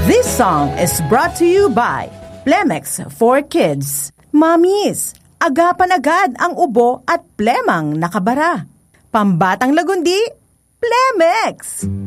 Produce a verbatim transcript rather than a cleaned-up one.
This song is brought to you by Plemex for Kids. Mommies, agapan agad ang ubo at plemang nakabara. Pambatang lagundi, Plemex!